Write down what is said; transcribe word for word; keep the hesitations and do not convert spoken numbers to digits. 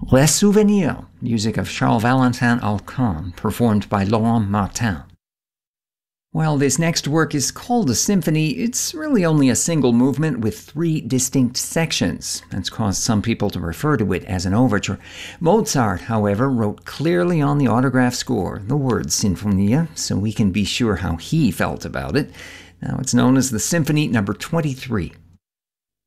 Les Souvenirs, music of Charles Valentin Alcan, performed by Laurent Martin. While this next work is called a symphony, it's really only a single movement with three distinct sections. That's caused some people to refer to it as an overture. Mozart, however, wrote clearly on the autograph score the word Sinfonia, so we can be sure how he felt about it. Now it's known as the Symphony number twenty-three.